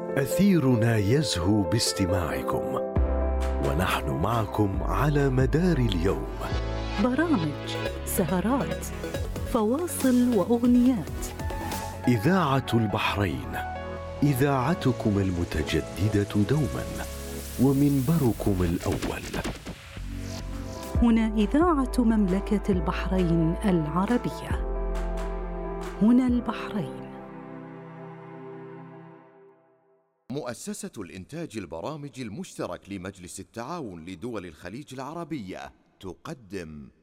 أثيرنا يزهو باستماعكم، ونحن معكم على مدار اليوم. برامج، سهرات، فواصل وأغنيات. إذاعة البحرين، إذاعتكم المتجددة دوما، ومنبركم الأول. هنا إذاعة مملكة البحرين العربية. هنا البحرين. مؤسسة الإنتاج البرامج المشترك لمجلس التعاون لدول الخليج العربية تقدم